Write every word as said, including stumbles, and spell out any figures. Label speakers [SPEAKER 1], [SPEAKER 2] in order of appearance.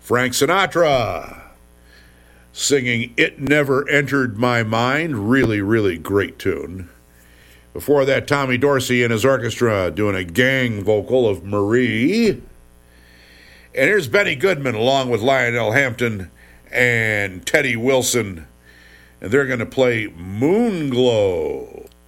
[SPEAKER 1] Frank Sinatra singing It Never Entered My Mind. Really, really great tune. Before that, Tommy Dorsey and his orchestra doing a gang vocal of Marie. And here's Benny Goodman along with Lionel Hampton and Teddy Wilson. And they're going to play Moonglow.